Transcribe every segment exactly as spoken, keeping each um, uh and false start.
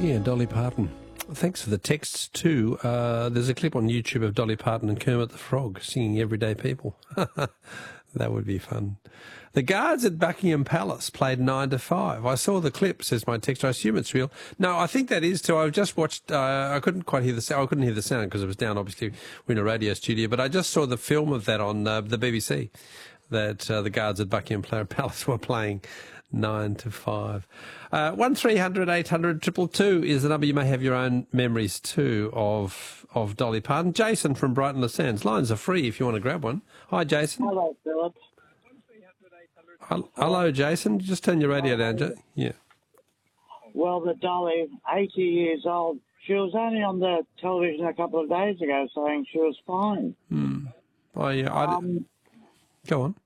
Yeah, Dolly Parton. Thanks for the texts too. Uh, there's a clip on YouTube of Dolly Parton and Kermit the Frog singing Everyday People. That would be fun. The guards at Buckingham Palace played nine to five. I saw the clip, says my text. I assume it's real. No, I think that is too. I've just watched, uh, I couldn't quite hear the sound. I couldn't hear the sound because it was down, obviously. We're in a radio studio. But I just saw the film of that on uh, the B B C, that uh, the guards at Buckingham Palace were playing nine to five. Uh, one three hundred eight hundred two two two is the number. You may have your own memories too of of Dolly Parton. Jason from Brighton Le Sands. Lines are free if you want to grab one. Hi, Jason. Hello, Philip. Hello, Jason. Just turn your radio down. Ja- yeah. Well, the Dolly, eighty years old, she was only on the television a couple of days ago saying she was fine. Hmm. Oh, yeah. I Um, Go on.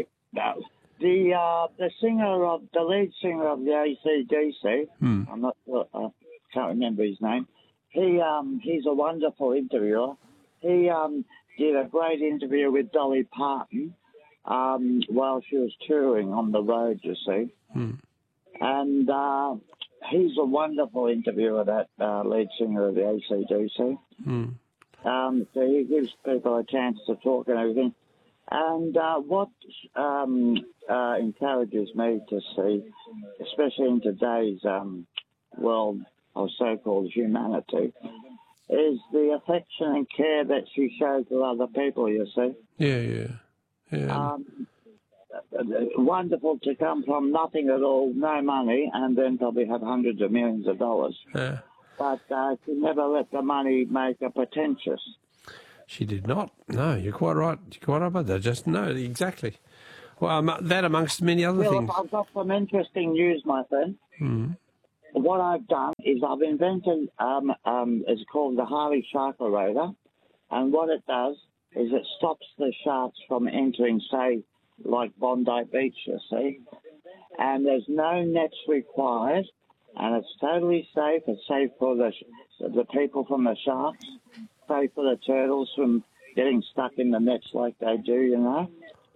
the uh, the singer of the lead singer of the A C D C, Hmm. I'm not sure, I can't remember his name. He um he's a wonderful interviewer. He um did a great interview with Dolly Parton um while she was touring on the road, you see. Hmm. And uh, he's a wonderful interviewer, that uh, lead singer of the A C D C. Hmm. Um, so he gives people a chance to talk and everything. And uh, what um, uh, encourages me to see, especially in today's um, world of so-called humanity, is the affection and care that she shows to other people, you see. Yeah, yeah. Yeah. Um, wonderful to come from nothing at all, no money, and then probably have hundreds of millions of dollars. yeah. But uh, she never let the money make her pretentious. She did not. No, you're quite right. You're quite right about that. Just no, exactly. Well, um, that amongst many other Well, things. I've got some interesting news, my friend. Mm. What I've done is I've invented, um, um, it's called the Harley Shark Eraser, and what it does is it stops the sharks from entering, say, like Bondi Beach, you see, and there's no nets required, and it's totally safe. It's safe for the the people from the sharks, safe for the turtles from getting stuck in the nets like they do, you know.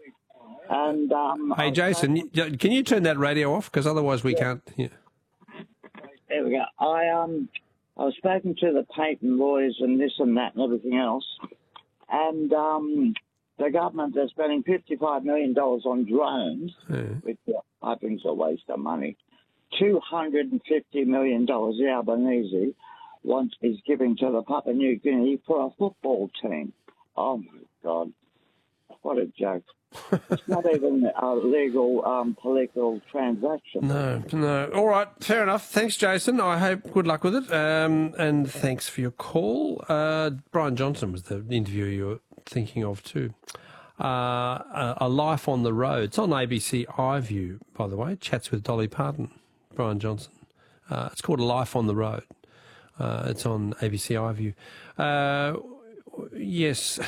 And um, Hey, Jason, y- can you turn that radio off? Because otherwise we can't. Yeah. There we go. I um, I was speaking to the patent lawyers and this and that and everything else, and um, the government is spending fifty-five million dollars on drones, Yeah. which I think is a waste of money. two hundred fifty million dollars the Albanese wants is giving to the Papua New Guinea for a football team. Oh my God, what a joke! It's not even a legal um, political transaction. No, no. All right, fair enough. Thanks, Jason. I hope good luck with it. Um, and thanks for your call. Uh, Brian Johnson was the interviewer you were thinking of too. Uh, a, a Life on the Road. It's on A B C iView, by the way. Chats with Dolly Parton, Brian Johnson. Uh, it's called A Life on the Road. Uh, it's on A B C iView. Uh, yes.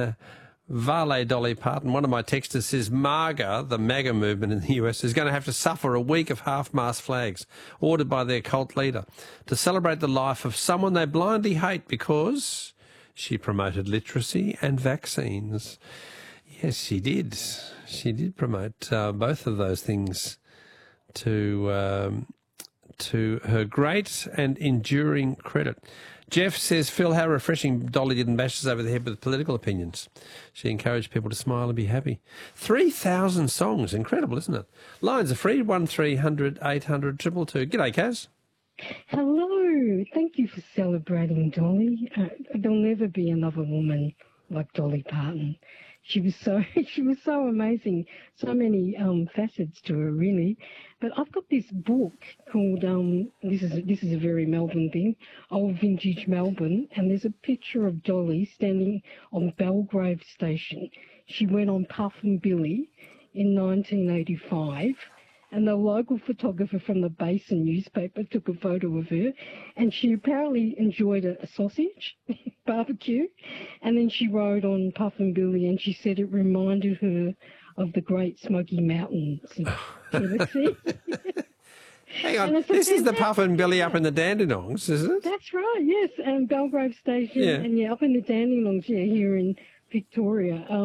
Vale Dolly Parton, one of my texters says MAGA, the MAGA movement in the U S, is going to have to suffer a week of half-mast flags ordered by their cult leader to celebrate the life of someone they blindly hate because she promoted literacy and vaccines. Yes, she did. She did promote uh, both of those things to um, to her great and enduring credit. Jeff says, Phil, how refreshing Dolly didn't bash us over the head with political opinions. She encouraged people to smile and be happy. three thousand songs. Incredible, isn't it? Lines are free, one three hundred eight hundred two two two. G'day, Kaz. Hello. Thank you for celebrating Dolly. Uh, there'll never be another woman like Dolly Parton. She was so she was so amazing. So many um, facets to her, really. But I've got this book called um, this is this is a very Melbourne thing, Old Vintage Melbourne, and there's a picture of Dolly standing on Belgrave Station. She went on Puff and Billy in nineteen eighty-five. And the local photographer from the Basin newspaper took a photo of her, and she apparently enjoyed a, a sausage barbecue. And then she rode on Puff and Billy, and she said it reminded her of the Great Smoky Mountains in Tennessee. Hang on, this is the Puff and Billy up in the Dandenongs, isn't it? That's right, yes, and Belgrave Station, Yeah. and yeah, up in the Dandenongs, yeah, here in Victoria. Um,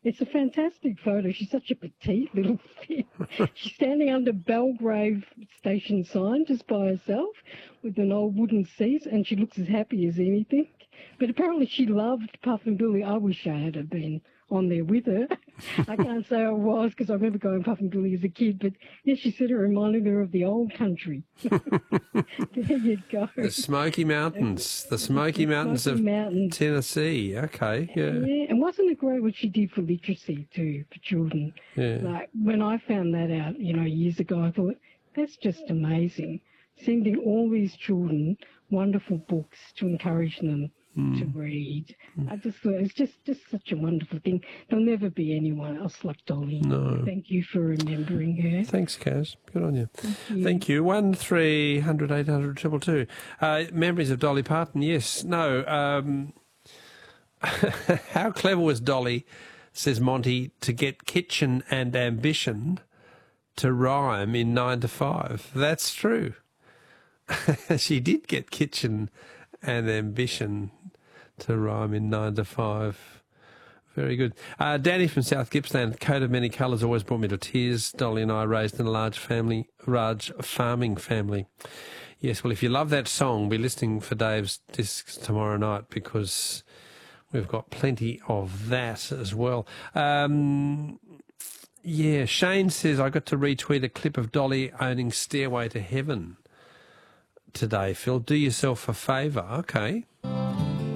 It's a fantastic photo. She's such a petite little thing. She's standing under Belgrave station sign just by herself with an old wooden seat, and she looks as happy as anything. But apparently she loved Puff and Billy. I wish I had been on there with her. I can't say I was because I remember going Puff and Billy as a kid, but yes, she said it reminded her of the old country. There you go. The Smoky Mountains, the Smoky Mountains Smoky of Mountains. Tennessee. Okay, yeah. Yeah, and wasn't it great what she did for literacy too, for children? Yeah. Like when I found that out, you know, years ago, I thought, that's just amazing. Sending all these children wonderful books to encourage them mm. to read. Mm. I just thought it's just, just such a wonderful thing. There'll never be anyone else like Dolly. No. Thank you for remembering her. Thanks, Kaz. Good on you. Thank you. Thank you. One three hundred eight hundred two two two. Uh, memories of Dolly Parton? Yes. No. Um, how clever was Dolly, says Monty, to get kitchen and ambition to rhyme in nine to five? That's true. She did get kitchen and ambition to rhyme in nine to five. Very good. Uh, Danny from South Gippsland, coat of many colours always brought me to tears. Dolly and I raised in a large family, large farming family. Yes, well, if you love that song, be listening for Dave's discs tomorrow night because we've got plenty of that as well. Um, yeah, Shane says, I got to retweet a clip of Dolly owning Stairway to Heaven today, Phil. Do yourself a favour. Okay.